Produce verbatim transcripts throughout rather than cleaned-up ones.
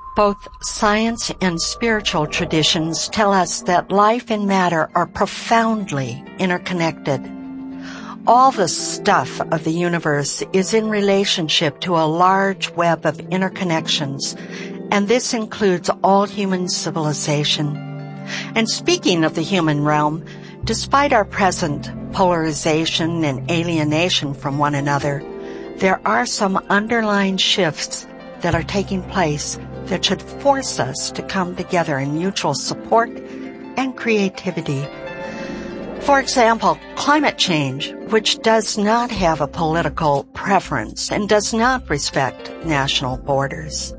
Both science and spiritual traditions tell us that life and matter are profoundly interconnected. All the stuff of the universe is in relationship to a large web of interconnections, and this includes all human civilization. And speaking of the human realm, despite our present polarization and alienation from one another, there are some underlying shifts that are taking place that should force us to come together in mutual support and creativity. For example, climate change, which does not have a political preference and does not respect national borders.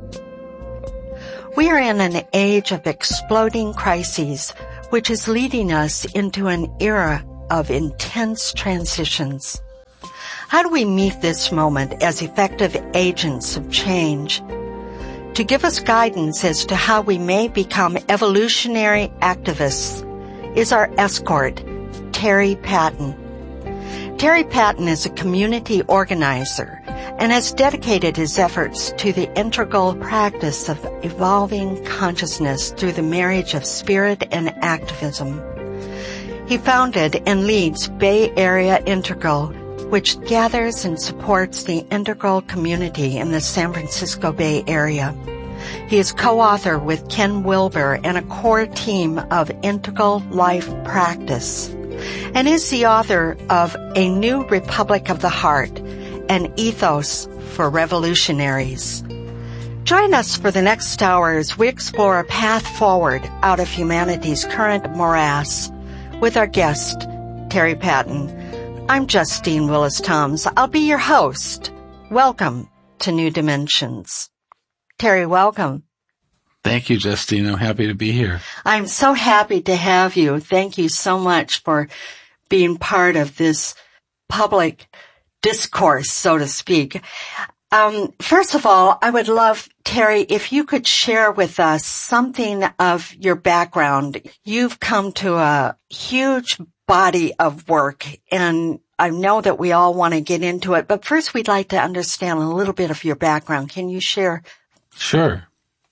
We are in an age of exploding crises, which is leading us into an era of intense transitions. How do we meet this moment as effective agents of change? To give us guidance as to how we may become evolutionary activists is our escort, Terry Patton. Terry Patton is a community organizer and has dedicated his efforts to the integral practice of evolving consciousness through the marriage of spirit and activism. He founded and leads Bay Area Integral, which gathers and supports the integral community in the San Francisco Bay Area. He is co-author with Ken Wilber and a core team of Integral Life Practice, and is the author of A New Republic of the Heart, an ethos for revolutionaries. Join us for the next hour as we explore a path forward out of humanity's current morass with our guest, Terry Patton. I'm Justine Willis-Toms. I'll be your host. Welcome to New Dimensions. Terry, welcome. Thank you, Justine. I'm happy to be here. I'm so happy to have you. Thank you so much for being part of this public discourse, so to speak. Um, first of all, I would love, Terry, if you could share with us something of your background. You've come to a huge body of work, and I know that we all want to get into it, but first we'd like to understand a little bit of your background. Can you share? Sure.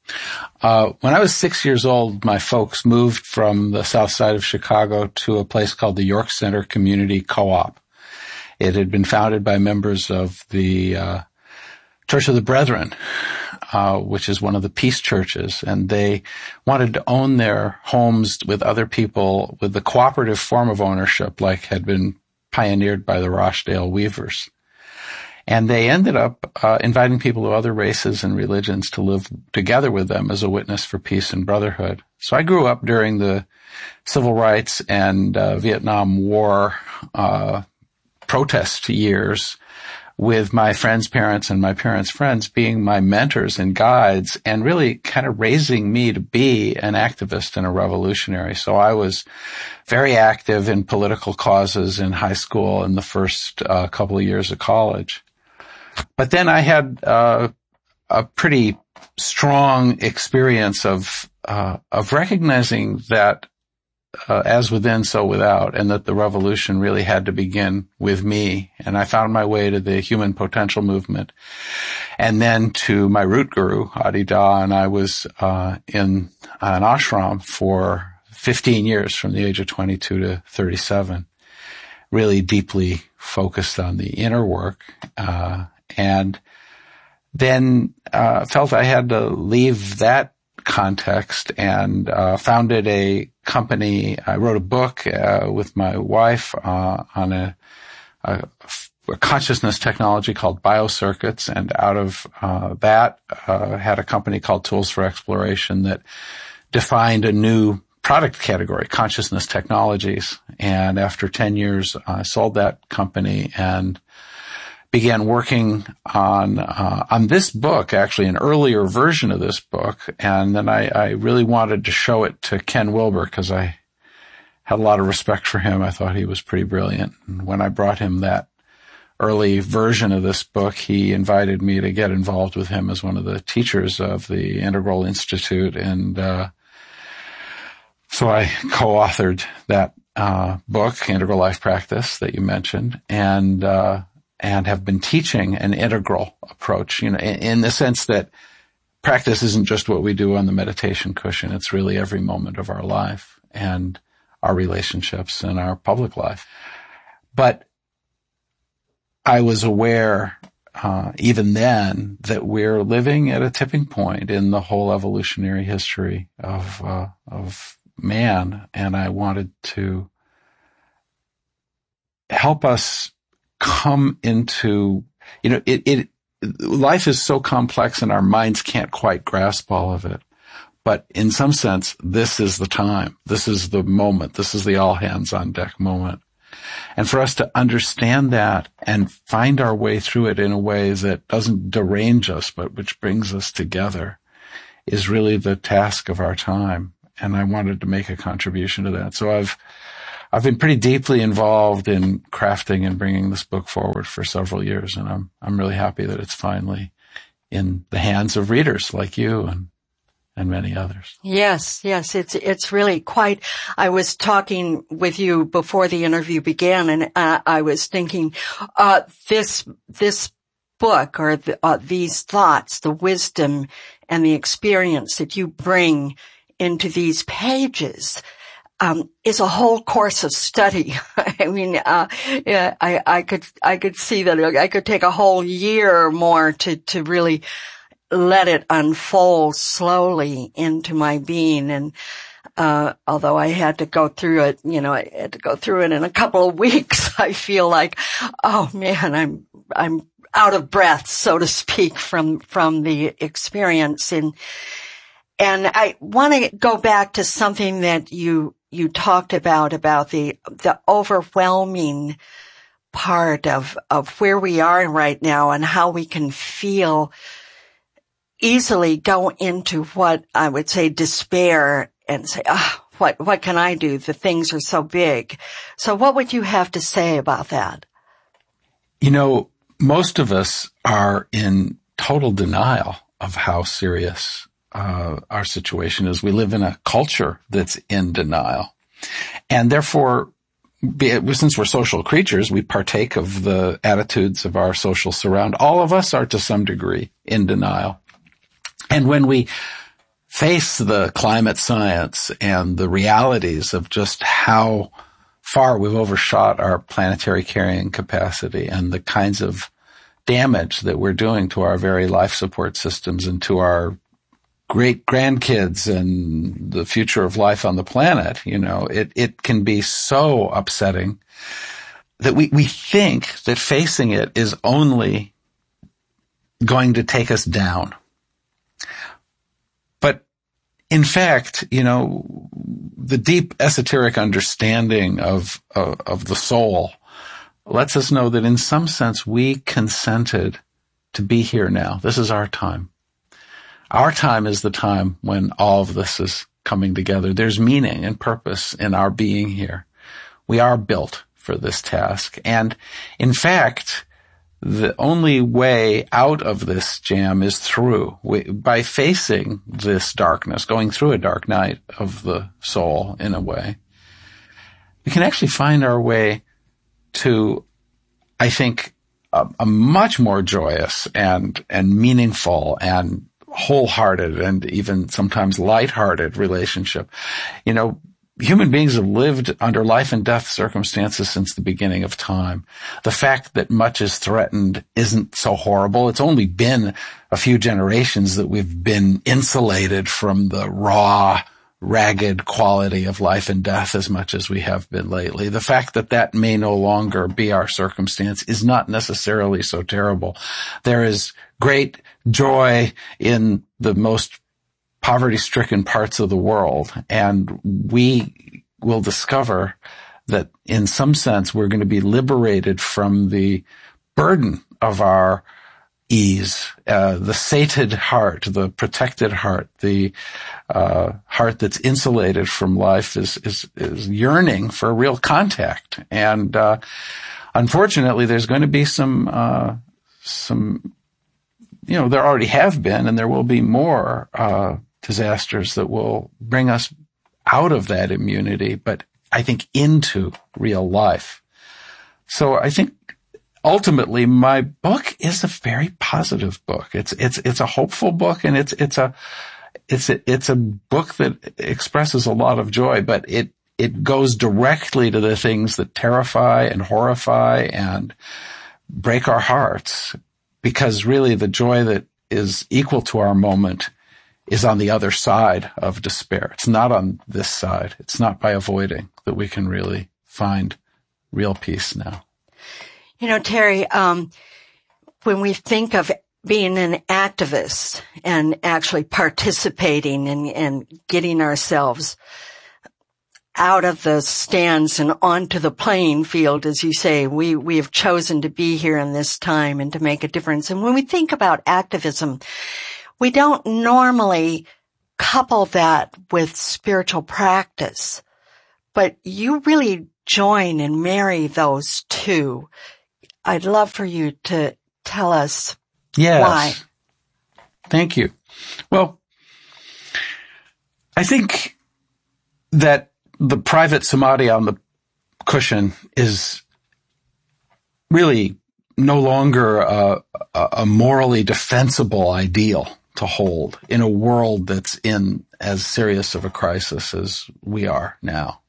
Uh, when I was six years old, my folks moved from the south side of Chicago to a place called the York Center Community Co-op. It had been founded by members of the uh, Church of the Brethren, uh, which is one of the peace churches, and they wanted to own their homes with other people with the cooperative form of ownership like had been pioneered by the Rochdale Weavers. And they ended up uh, inviting people of other races and religions to live together with them as a witness for peace and brotherhood. So I grew up during the civil rights and uh, Vietnam War uh protest years with my friends' parents and my parents' friends being my mentors and guides and really kind of raising me to be an activist and a revolutionary. So I was very active in political causes in high school and the first uh, couple of years of college. But then I had uh, a pretty strong experience of uh, of recognizing that Uh, as within, so without, and that the revolution really had to begin with me. And I found my way to the human potential movement, and then to my root guru, Adi Da, and I was uh, in an ashram for fifteen years, from the age of twenty-two to thirty-seven, really deeply focused on the inner work, uh, and then uh, felt I had to leave that context and uh, founded a company. I wrote a book uh, with my wife uh, on a, a, a consciousness technology called Biocircuits, and out of uh, that uh, had a company called Tools for Exploration that defined a new product category, consciousness technologies. And after ten years, I sold that company and began working on uh, on this book, actually an earlier version of this book, and then I, I really wanted to show it to Ken Wilber because I had a lot of respect for him. I thought he was pretty brilliant. And when I brought him that early version of this book, he invited me to get involved with him as one of the teachers of the Integral Institute, and uh, so I co-authored that uh, book, Integral Life Practice, that you mentioned, and uh and have been teaching an integral approach, you know, in, in the sense that practice isn't just what we do on the meditation cushion. It's really every moment of our life and our relationships and our public life. But I was aware, uh, even then, that we're living at a tipping point in the whole evolutionary history of, uh, of man. And I wanted to help us come into, you know, it, it, life is so complex and our minds can't quite grasp all of it. But in some sense, this is the time. This is the moment. This is the all hands on deck moment. And for us to understand that and find our way through it in a way that doesn't derange us, but which brings us together, is really the task of our time. And I wanted to make a contribution to that. So I've, I've been pretty deeply involved in crafting and bringing this book forward for several years. And I'm, I'm really happy that it's finally in the hands of readers like you and and many others. Yes, yes, it's it's really quite. I was talking with you before the interview began, and uh, I was thinking, uh, this this book or the, uh, these thoughts, the wisdom and the experience that you bring into these pages, um, is a whole course of study. I mean, uh, yeah, I I could I could see that I could take a whole year or more to to really let it unfold slowly into my being. And, uh, although I had to go through it, you know, I had to go through it in a couple of weeks, I feel like, oh man, I'm, I'm out of breath, so to speak, from, from the experience. And, and I want to go back to something that you, you talked about, about the, the overwhelming part of, of where we are right now and how we can feel easily go into what I would say despair and say, ah, oh, what, what can I do? The things are so big. So what would you have to say about that? You know, most of us are in total denial of how serious uh, our situation is. We live in a culture that's in denial. And therefore, since we're social creatures, we partake of the attitudes of our social surround. All of us are to some degree in denial. And when we face the climate science and the realities of just how far we've overshot our planetary carrying capacity and the kinds of damage that we're doing to our very life support systems and to our great grandkids and the future of life on the planet, you know, it, it can be so upsetting that we, we think that facing it is only going to take us down. But in fact, you know, the deep esoteric understanding of, of, of the soul lets us know that in some sense we consented to be here now. This is our time. Our time is the time when all of this is coming together. There's meaning and purpose in our being here. We are built for this task. And in fact, the only way out of this jam is through. We, by facing this darkness, going through a dark night of the soul in a way, we can actually find our way to, I think, a, a much more joyous and, and meaningful and wholehearted and even sometimes lighthearted relationship. You know, human beings have lived under life and death circumstances since the beginning of time. The fact that much is threatened isn't so horrible. It's only been a few generations that we've been insulated from the raw, ragged quality of life and death as much as we have been lately. The fact that that may no longer be our circumstance is not necessarily so terrible. There is great joy in the most poverty-stricken parts of the world, and we will discover that in some sense we're going to be liberated from the burden of our ease, uh, the sated heart, the protected heart, the uh, heart that's insulated from life is is, is yearning for real contact. And uh, unfortunately, there's going to be some uh, some, you know, there already have been, and there will be more uh, disasters that will bring us out of that immunity, but I think into real life. So I think ultimately, my book is a very positive book. It's, it's, it's a hopeful book, and it's, it's a, it's a, it's a book that expresses a lot of joy, but it, it goes directly to the things that terrify and horrify and break our hearts, because really the joy that is equal to our moment is on the other side of despair. It's not on this side. It's not by avoiding that we can really find real peace now. You know, Terry, um, when we think of being an activist and actually participating and, and getting ourselves out of the stands and onto the playing field, as you say, we, we have chosen to be here in this time and to make a difference. And when we think about activism, we don't normally couple that with spiritual practice, but you really join and marry those two. I'd love for you to tell us yes. why. Thank you. Well, I think that the private samadhi on the cushion is really no longer a, a morally defensible ideal to hold in a world that's in as serious of a crisis as we are now.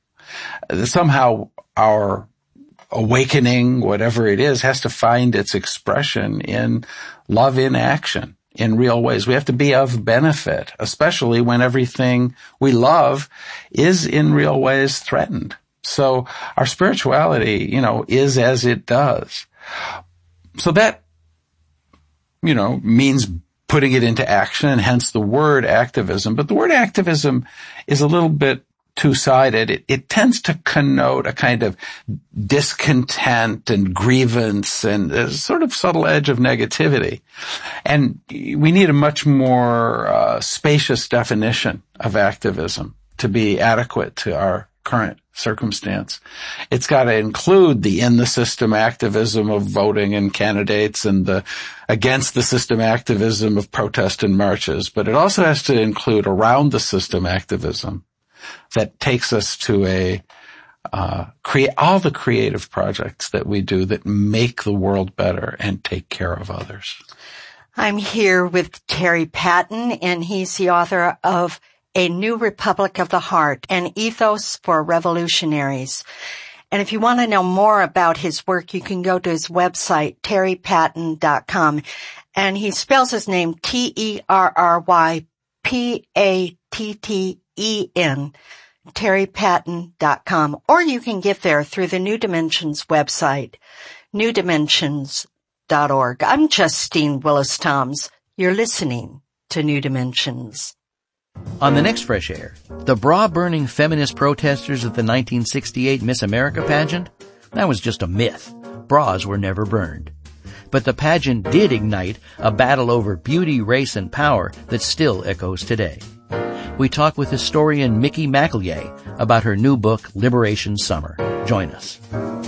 Somehow our awakening, whatever it is, has to find its expression in love in action, in real ways. We have to be of benefit, especially when everything we love is in real ways threatened. So our spirituality, you know, is as it does. So that, you know, means putting it into action, hence the word activism. But the word activism is a little bit two-sided. It, it tends to connote a kind of discontent and grievance and a sort of subtle edge of negativity. And we need a much more uh, spacious definition of activism to be adequate to our current circumstance. It's got to include the in the system activism of voting and candidates and the against the system activism of protest and marches, but it also has to include around the system activism that takes us to a uh create all the creative projects that we do that make the world better and take care of others. I'm here with Terry Patton, and he's the author of A New Republic of the Heart, an ethos for revolutionaries. And if you want to know more about his work, you can go to his website, terry patton dot com. And he spells his name T E R R Y P A T T E N, terry patton dot com. Or you can get there through the New Dimensions website, new dimensions dot org. I'm Justine Willis-Toms. You're listening to New Dimensions. On the next Fresh Air, the bra-burning feminist protesters at the nineteen sixty-eight Miss America pageant? That was just a myth. Bras were never burned. But the pageant did ignite a battle over beauty, race, and power that still echoes today. We talk with historian Mickey McEllier about her new book, Liberation Summer. Join us.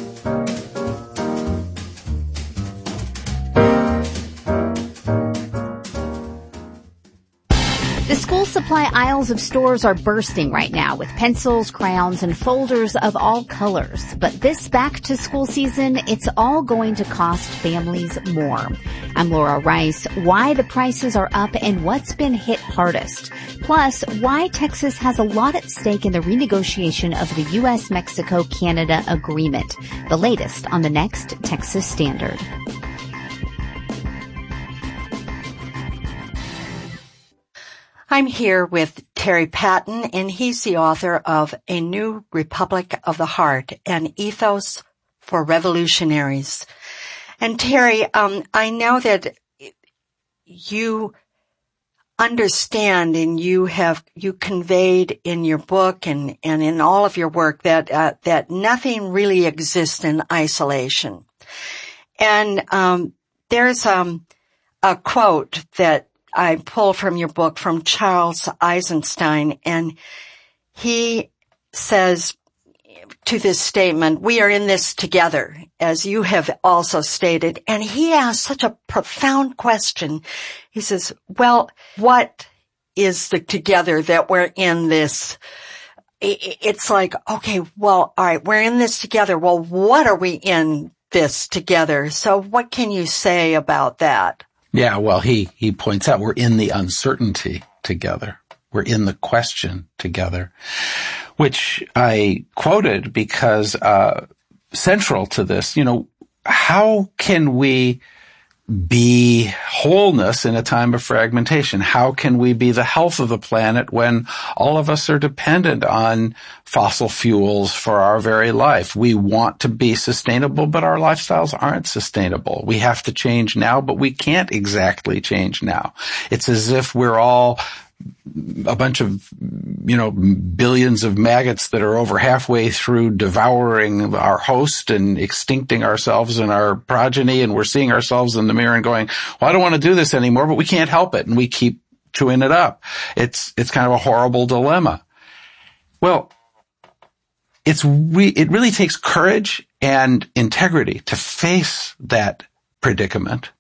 The school supply aisles of stores are bursting right now with pencils, crayons, and folders of all colors. But this back-to-school season, it's all going to cost families more. I'm Laura Rice. Why the prices are up and what's been hit hardest. Plus, why Texas has a lot at stake in the renegotiation of the U S Mexico Canada agreement. The latest on the next Texas Standard. I'm here with Terry Patton, and he's the author of A New Republic of the Heart, an ethos for revolutionaries. And Terry, um, I know that you understand and you have, you conveyed in your book and, and in all of your work that, uh, that nothing really exists in isolation. And, um, there's, um, a quote that I pull from your book from Charles Eisenstein, and he says to this statement, we are in this together, as you have also stated. And he asks such a profound question. He says, well, what is the together that we're in this? It's like, okay, well, all right, we're in this together. Well, what are we in this together. So what can you say about that? Yeah, well, he, he points out we're in the uncertainty together. We're in the question together, which I quoted because, uh, central to this, you know, how can we be wholeness in a time of fragmentation? How can we be the health of the planet when all of us are dependent on fossil fuels for our very life? We want to be sustainable, but our lifestyles aren't sustainable. We have to change now, but we can't exactly change now. It's as if we're all a bunch of, you know, billions of maggots that are over halfway through devouring our host and extincting ourselves and our progeny, and we're seeing ourselves in the mirror and going, well, I don't want to do this anymore, but we can't help it, and we keep chewing it up. It's it's kind of a horrible dilemma. Well, it's re- it really takes courage and integrity to face that predicament,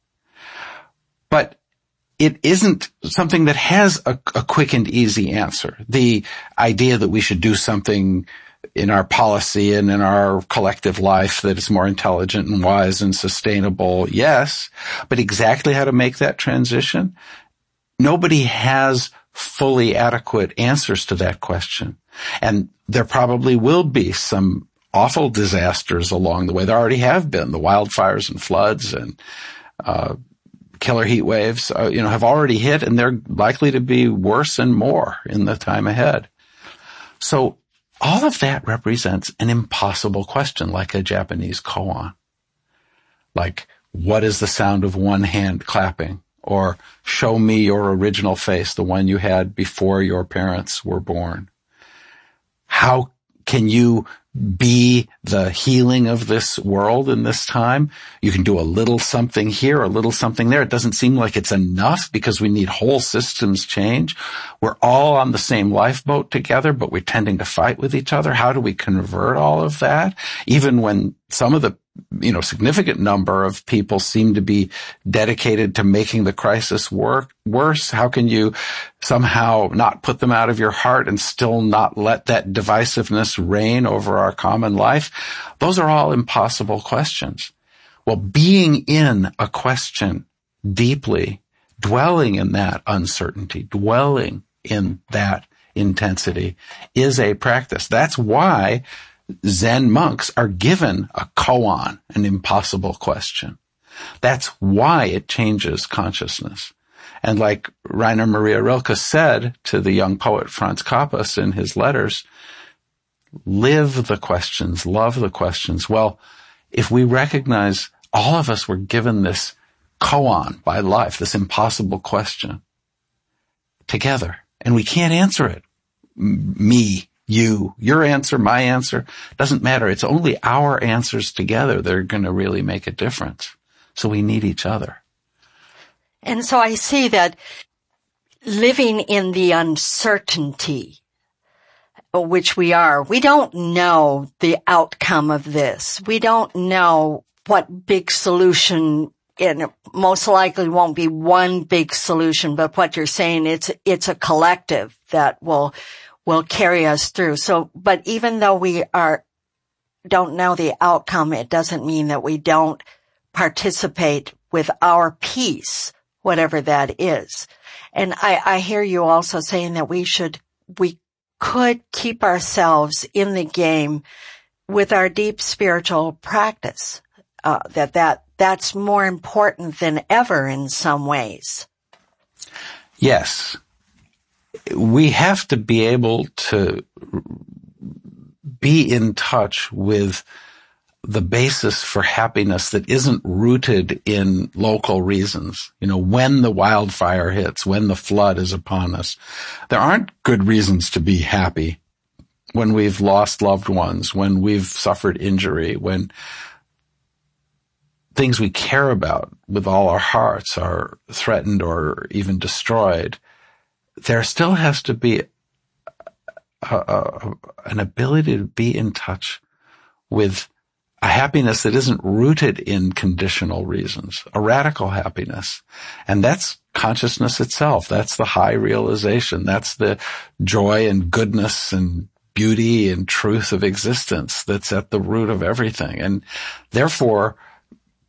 but it isn't something that has a, a quick and easy answer. The idea that we should do something in our policy and in our collective life that is more intelligent and wise and sustainable, yes, but exactly how to make that transition, nobody has fully adequate answers to that question. And there probably will be some awful disasters along the way. There already have been. The wildfires and floods and uh killer heat waves, uh, you know, have already hit, and they're likely to be worse and more in the time ahead. So all of that represents an impossible question, like a Japanese koan. Like, what is the sound of one hand clapping? Or show me your original face, the one you had before your parents were born. How can you be the healing of this world in this time? You can do a little something here, a little something there. It doesn't seem like it's enough because we need whole systems change. We're all on the same lifeboat together, but we're tending to fight with each other. How do we convert all of that? Even when some of the, you know, significant number of people seem to be dedicated to making the crisis work worse, how can you somehow not put them out of your heart and still not let that divisiveness reign over our common life? Those are all impossible questions. Well, being in a question deeply, dwelling in that uncertainty, dwelling in that intensity is a practice. That's why Zen monks are given a koan, an impossible question. That's why it changes consciousness. And like Rainer Maria Rilke said to the young poet Franz Kappas in his letters, live the questions, love the questions. Well, if we recognize all of us were given this koan by life, this impossible question together, and we can't answer it, me, you, your answer, my answer, doesn't matter. It's only our answers together that are going to really make a difference. So we need each other. And so I see that living in the uncertainty, which we are, we don't know the outcome of this. We don't know what big solution, and it most likely won't be one big solution, but what you're saying, it's, it's a collective that will will carry us through. So, but even though we are, don't know the outcome, it doesn't mean that we don't participate with our piece, whatever that is. And I, I hear you also saying that we should, we could keep ourselves in the game with our deep spiritual practice, uh, that, that, that's more important than ever in some ways. Yes. We have to be able to be in touch with the basis for happiness that isn't rooted in local reasons. You know, when the wildfire hits, when the flood is upon us, there aren't good reasons to be happy when we've lost loved ones, when we've suffered injury, when things we care about with all our hearts are threatened or even destroyed. There still has to be a, a, an ability to be in touch with a happiness that isn't rooted in conditional reasons, a radical happiness. And that's consciousness itself. That's the high realization. That's the joy and goodness and beauty and truth of existence that's at the root of everything. And therefore,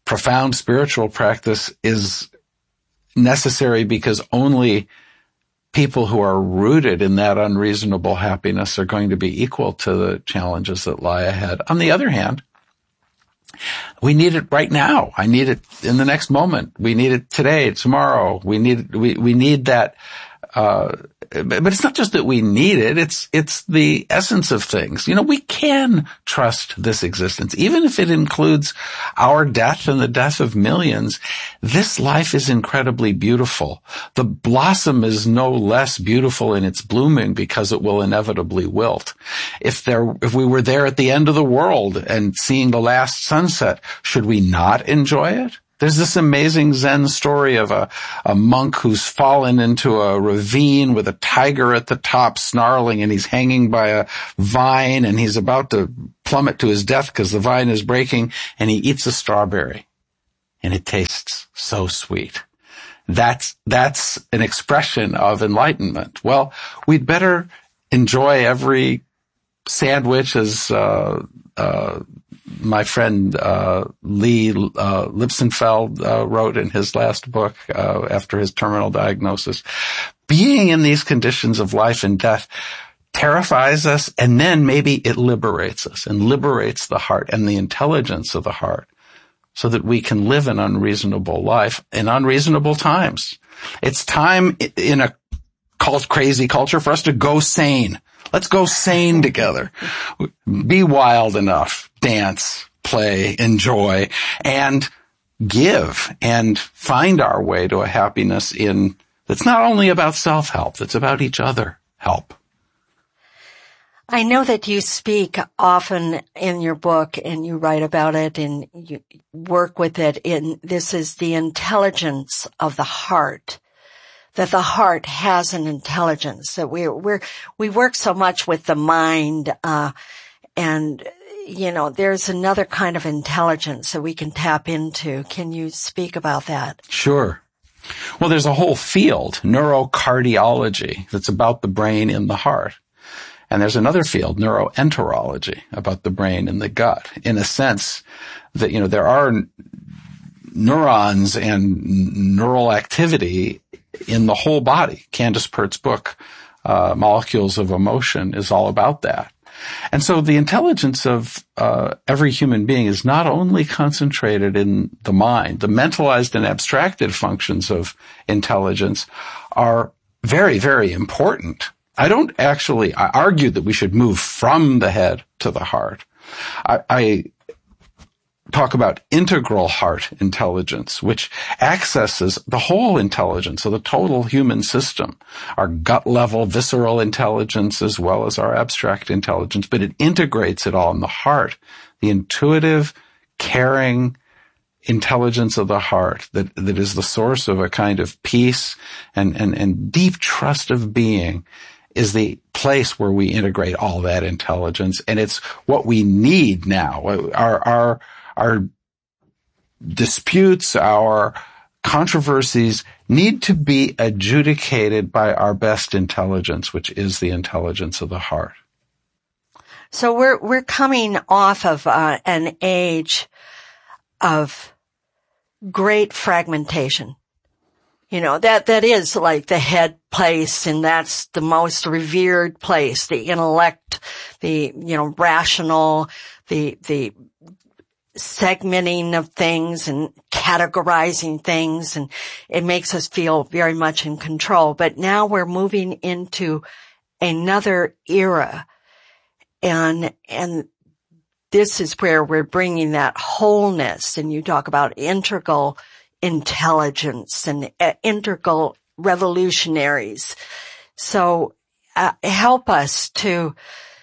profound spiritual practice is necessary because only people who are rooted in that unreasonable happiness are going to be equal to the challenges that lie ahead. On the other hand, we need it right now. I need it in the next moment. We need it today, tomorrow. We need, we, we need that, uh, but it's not just that we need it, it's, it's the essence of things. You know, we can trust this existence. Even if it includes our death and the death of millions, this life is incredibly beautiful. The blossom is no less beautiful in its blooming because it will inevitably wilt. If there, if we were there at the end of the world and seeing the last sunset, should we not enjoy it? There's this amazing Zen story of a, a monk who's fallen into a ravine with a tiger at the top snarling, and he's hanging by a vine, and he's about to plummet to his death because the vine is breaking, and he eats a strawberry, and it tastes so sweet. That's, that's an expression of enlightenment. Well, we'd better enjoy every sandwich as, uh, uh, my friend uh Lee uh Lipsenfeld uh, wrote in his last book uh after his terminal diagnosis. Being in these conditions of life and death terrifies us, and then maybe it liberates us and liberates the heart and the intelligence of the heart so that we can live an unreasonable life in unreasonable times. It's time in a cult crazy culture for us to go sane. Let's go sane together. Be wild enough. Dance, play, enjoy, and give, and find our way to a happiness in that's not only about self-help, that's about each other help. I know that you speak often in your book, and you write about it, and you work with it in, this is the intelligence of the heart. That the heart has an intelligence, that we're, we're, we work so much with the mind, uh, and, you know, there's another kind of intelligence that we can tap into. Can you speak about that? Sure. Well, there's a whole field, neurocardiology, that's about the brain in the heart. And there's another field, neuroenterology, about the brain in the gut. In a sense that, you know, there are neurons and neural activity in the whole body. Candace Pert's book, uh, Molecules of Emotion, is all about that. And so the intelligence of uh, every human being is not only concentrated in the mind. The mentalized and abstracted functions of intelligence are very, very important. I don't actually I argue that we should move from the head to the heart. I, I talk about integral heart intelligence, which accesses the whole intelligence of the total human system, our gut level visceral intelligence as well as our abstract intelligence, but it integrates it all in the heart, the intuitive, caring intelligence of the heart that, that is the source of a kind of peace and, and, and deep trust of being is the place where we integrate all that intelligence. And it's what we need now. Our, our, Our disputes, our controversies need to be adjudicated by our best intelligence, which is the intelligence of the heart. So we're, we're coming off of uh, an age of great fragmentation. You know, that, that is like the head place, and that's the most revered place, the intellect, the, you know, rational, the, the, segmenting of things and categorizing things, and it makes us feel very much in control. But now we're moving into another era, and and this is where we're bringing that wholeness, and you talk about integral intelligence and uh, integral revolutionaries. So uh, help us to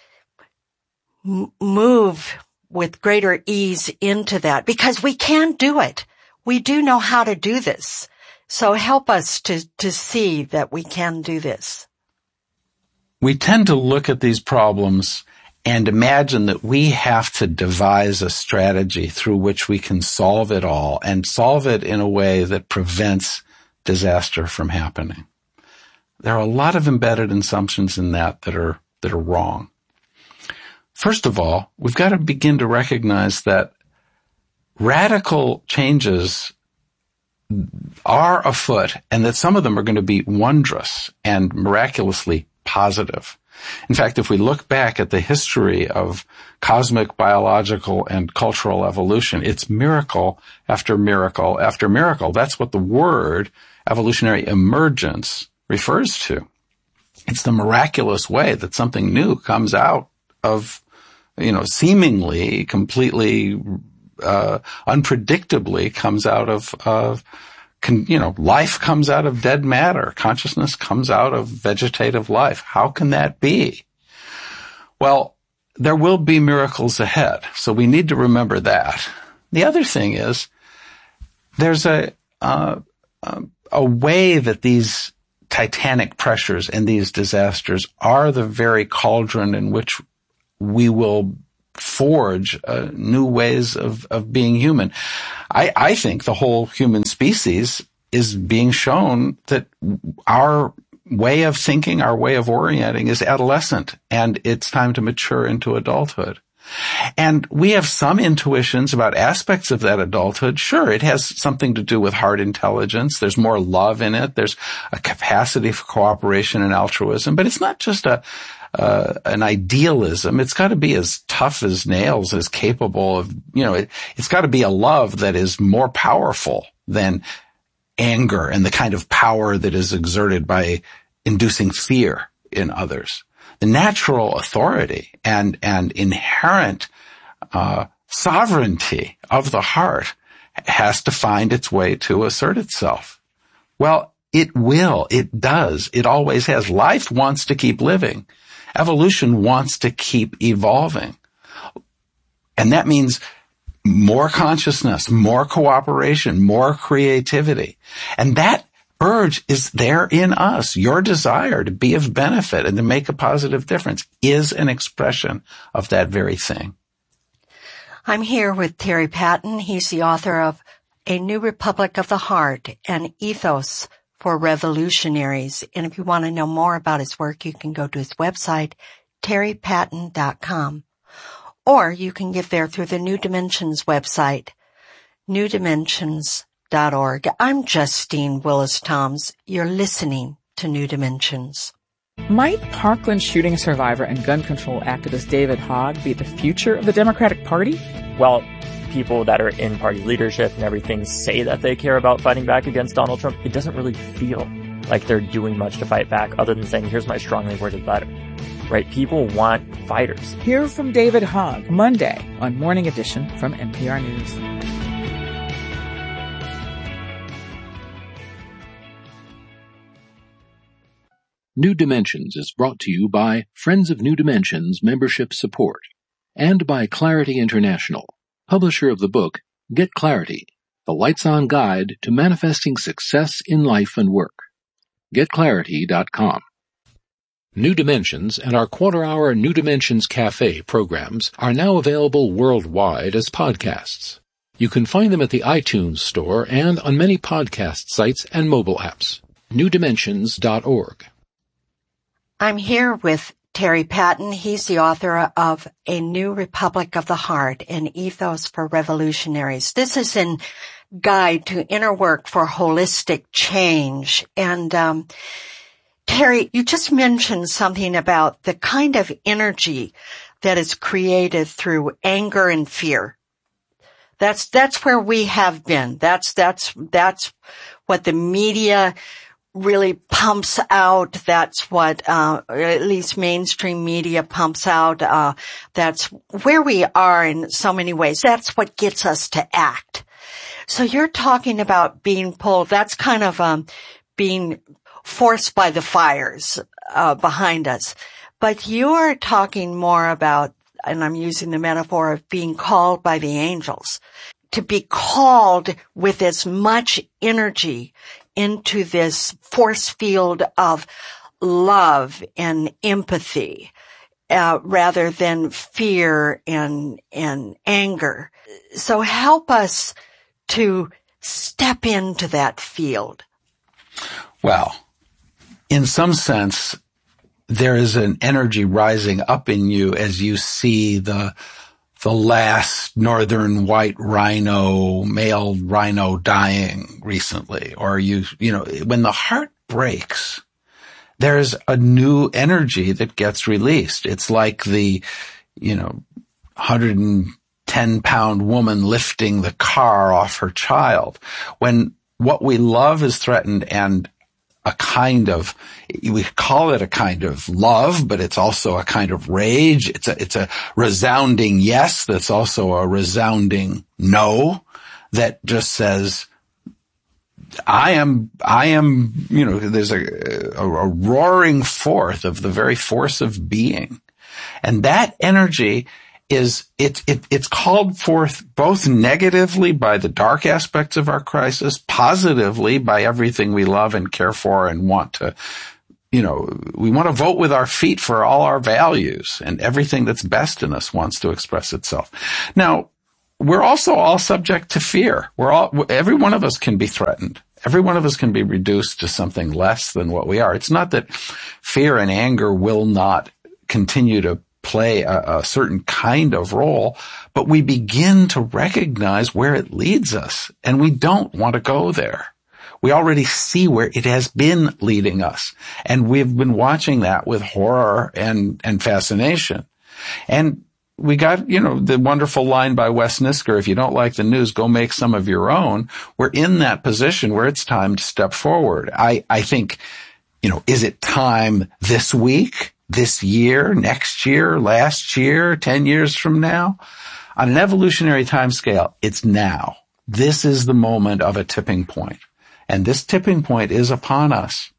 m- move with greater ease into that, because we can do it. We do know how to do this. So help us to, to see that we can do this. We tend to look at these problems and imagine that we have to devise a strategy through which we can solve it all, and solve it in a way that prevents disaster from happening. There are a lot of embedded assumptions in that that are, that are wrong. First of all, we've got to begin to recognize that radical changes are afoot, and that some of them are going to be wondrous and miraculously positive. In fact, if we look back at the history of cosmic, biological, and cultural evolution, it's miracle after miracle after miracle. That's what the word evolutionary emergence refers to. It's the miraculous way that something new comes out of, you know, seemingly completely uh unpredictably comes out of of Can, you know, life comes out of dead matter. Consciousness comes out of vegetative life. How can that be? Well, there will be miracles ahead, so we need to remember that. The other thing is, there's a uh, a way that these titanic pressures and these disasters are the very cauldron in which we will forge uh, new ways of, of being human. I, I think the whole human species is being shown that our way of thinking, our way of orienting is adolescent, and it's time to mature into adulthood. And we have some intuitions about aspects of that adulthood. Sure, it has something to do with heart intelligence. There's more love in it. There's a capacity for cooperation and altruism, but it's not just a Uh, an idealism. It's got to be as tough as nails, as capable of, you know, it, it's got to be a love that is more powerful than anger and the kind of power that is exerted by inducing fear in others. The natural authority and, and inherent, uh, sovereignty of the heart has to find its way to assert itself. Well, it will. It does. It always has. Life wants to keep living. Evolution wants to keep evolving. And that means more consciousness, more cooperation, more creativity. And that urge is there in us. Your desire to be of benefit and to make a positive difference is an expression of that very thing. I'm here with Terry Patton. He's the author of A New Republic of the Heart, an Ethos for Revolutionaries. And if you want to know more about his work, you can go to his website, terry patton dot com. Or you can get there through the New Dimensions website, new dimensions dot org. I'm Justine Willis-Toms. You're listening to New Dimensions. Might Parkland shooting survivor and gun control activist David Hogg be the future of the Democratic Party? Well, people that are in party leadership and everything say that they care about fighting back against Donald Trump. It doesn't really feel like they're doing much to fight back other than saying, here's my strongly worded letter. Right? People want fighters. Hear from David Hogg Monday on Morning Edition from N P R News. New Dimensions is brought to you by Friends of New Dimensions Membership Support and by Clarity International, publisher of the book Get Clarity, the Lights-On Guide to Manifesting Success in Life and Work. get clarity dot com. New Dimensions and our quarter-hour New Dimensions Cafe programs are now available worldwide as podcasts. You can find them at the iTunes Store and on many podcast sites and mobile apps. new dimensions dot org. I'm here with Terry Patton. He's the author of A New Republic of the Heart, an Ethos for Revolutionaries. This is a guide to inner work for holistic change. And um Terry, you just mentioned something about the kind of energy that is created through anger and fear. That's that's where we have been. That's that's that's what the media really pumps out. That's what, uh, at least mainstream media pumps out. Uh, that's where we are in so many ways. That's what gets us to act. So you're talking about being pulled. That's kind of, um, being forced by the fires, uh, behind us. But you're talking more about, and I'm using the metaphor of being called by the angels, to be called with as much energy into this force field of love and empathy, uh, rather than fear and, and anger. So help us to step into that field. Well, in some sense, there is an energy rising up in you as you see the the last northern white rhino, male rhino dying recently, or you, you know, when the heart breaks, there's a new energy that gets released. It's like the, you know, one hundred ten pound woman lifting the car off her child. When what we love is threatened, and a kind of, we call it a kind of love, but it's also a kind of rage. It's a, it's a resounding yes that's also a resounding no that just says, I am, I am, you know, there's a, a, a roaring forth of the very force of being. And that energy is, it, it, it's called forth both negatively by the dark aspects of our crisis, positively by everything we love and care for and want to, you know, we want to vote with our feet for all our values, and everything that's best in us wants to express itself. Now, we're also all subject to fear. We're all, every one of us can be threatened. Every one of us can be reduced to something less than what we are. It's not that fear and anger will not continue to play a, a certain kind of role, but we begin to recognize where it leads us, and we don't want to go there. We already see where it has been leading us, and we've been watching that with horror and, and fascination. And we got, you know, the wonderful line by Wes Nisker, if you don't like the news, go make some of your own. We're in that position where it's time to step forward. I, I think, you know, is it time this week? This year, next year, last year, ten years from now? On an evolutionary timescale, it's now. This is the moment of a tipping point. And this tipping point is upon us.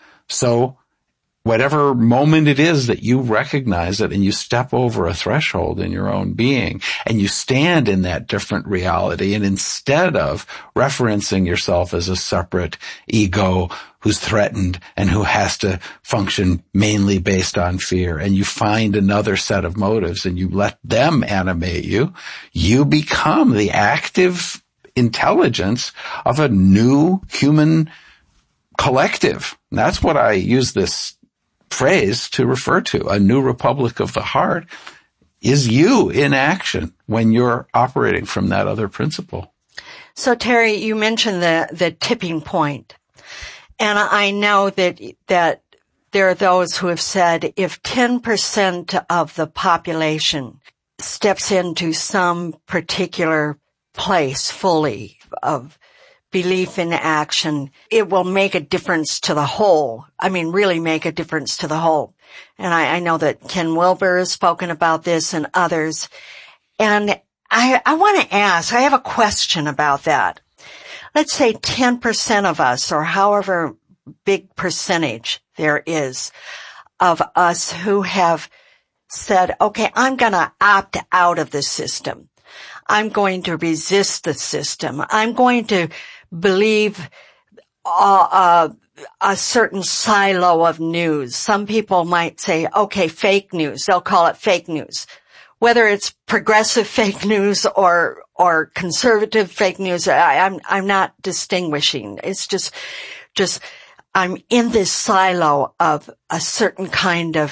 So whatever moment it is that you recognize it and you step over a threshold in your own being and you stand in that different reality, and instead of referencing yourself as a separate ego who's threatened and who has to function mainly based on fear, and you find another set of motives and you let them animate you, you become the active intelligence of a new human collective. And that's what I use this phrase to refer to. A new republic of the heart is you in action when you're operating from that other principle. So Terry, you mentioned the, the tipping point. And I know that, that there are those who have said if ten percent of the population steps into some particular place fully of belief in action, it will make a difference to the whole. I mean, really make a difference to the whole. And I, I know that Ken Wilber has spoken about this and others. And I, I want to ask, I have a question about that. Let's say ten percent of us, or however big percentage there is of us who have said, okay, I'm going to opt out of the system. I'm going to resist the system. I'm going to believe uh, uh, a certain silo of news. Some people might say, okay, fake news. They'll call it fake news. Whether it's progressive fake news or or conservative fake news, I, I'm I'm not distinguishing. It's just just I'm in this silo of a certain kind of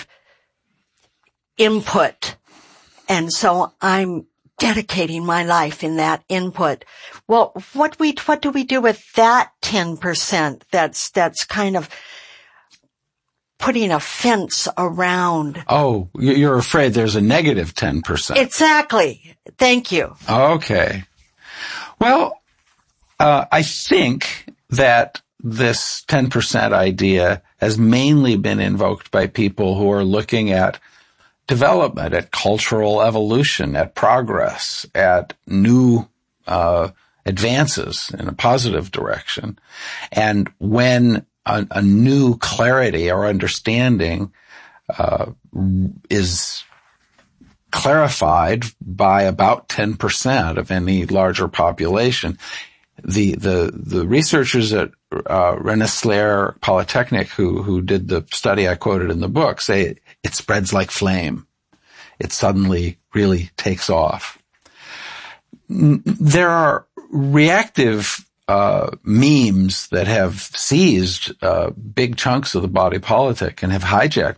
input, and so I'm dedicating my life in that input. Well, what we, what do we do with that ten percent that's, that's kind of putting a fence around? Oh, you're afraid there's a negative ten percent. Exactly. Thank you. Okay. Well, uh, I think that this ten percent idea has mainly been invoked by people who are looking at development, at cultural evolution, at progress, at new uh advances in a positive direction. And when a, a new clarity or understanding uh is clarified by about ten percent of any larger population, the the the researchers at uh Rensselaer Polytechnic who who did the study I quoted in the book say it, it spreads like flame. It suddenly really takes off. There are reactive uh memes that have seized uh big chunks of the body politic and have hijacked our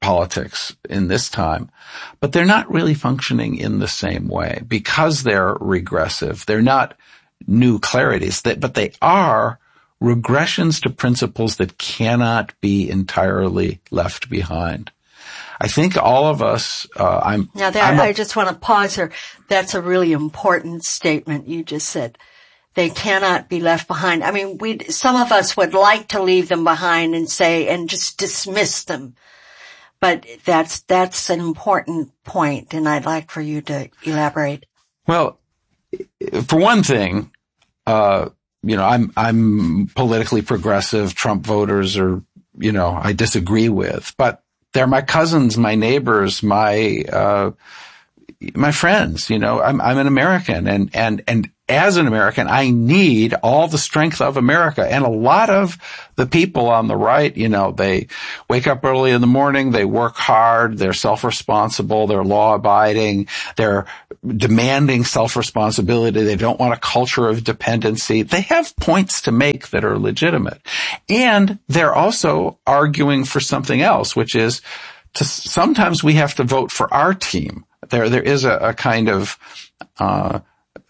politics in this time, but they're not really functioning in the same way because they're regressive. They're not new clarities, but they are regressions to principles that cannot be entirely left behind. I think all of us, uh, I'm, now that, I'm a, I just want to pause here. That's a really important statement you just said. They cannot be left behind. I mean, we, some of us would like to leave them behind and say, and just dismiss them. But that's, that's an important point, and I'd like for you to elaborate. Well, for one thing, uh, you know, I'm, I'm politically progressive. Trump voters are, you know, I disagree with, but they're my cousins, my neighbors, my, uh, my friends, you know, I'm, I'm an American and, and, and as an American, I need all the strength of America. And a lot of the people on the right, you know, they wake up early in the morning, they work hard, they're self-responsible, they're law-abiding, they're demanding self-responsibility, they don't want a culture of dependency. They have points to make that are legitimate. And they're also arguing for something else, which is to sometimes we have to vote for our team. There, there is a, a kind of, uh,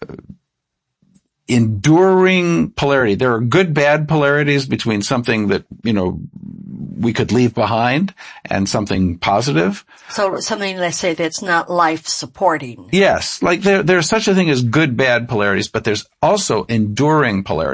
enduring polarity. There are good, bad polarities between something that, you know, we could leave behind and something positive. So something, let's say, that's not life supporting. Yes. Like there, there's such a thing as good, bad polarities, but there's also enduring polarities.